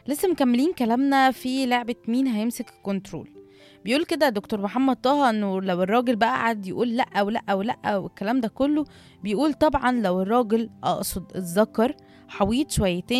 لسه مكملين كلامنا في لعبة مين هيمسك الكنترول. بيقول كده دكتور محمد طه انه لو الراجل بقى قعد يقول لا ولا ولا والكلام ده كله، بيقول طبعا لو الراجل اقصد اتذكر حويط شويتين